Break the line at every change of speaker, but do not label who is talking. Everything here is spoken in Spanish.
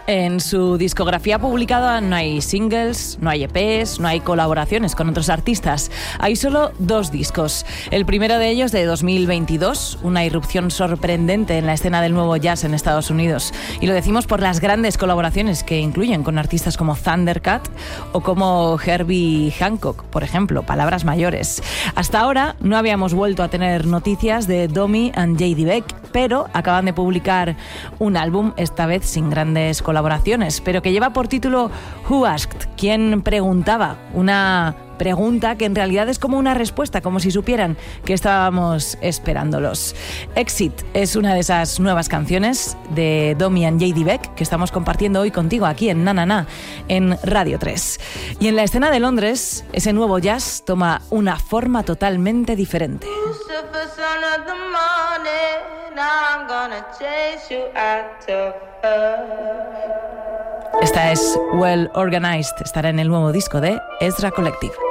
En su discografía publicada no hay singles, no hay EPs, no hay colaboraciones con otros artistas. Hay solo 2 discos. El primero de ellos de 2022, una irrupción sorprendente en la escena del nuevo jazz en Estados Unidos. Y lo decimos por las grandes colaboraciones que incluyen con artistas como Thundercat o como Herbie Hancock, por ejemplo, palabras mayores. Hasta ahora no habíamos vuelto a tener noticias de Domi and J.D. Beck, pero acaban de publicar un álbum, esta vez sin grandes colaboraciones, pero que lleva por título Who Asked? ¿Quién preguntaba? Una pregunta que en realidad es como una respuesta, como si supieran que estábamos esperándolos. Exit es una de esas nuevas canciones de Domi and J.D. Beck que estamos compartiendo hoy contigo aquí en Na Na Na, en Radio 3. Y en la escena de Londres, ese nuevo jazz toma una forma totalmente diferente. Esta es Well Organized, estará en el nuevo disco de Ezra Collective.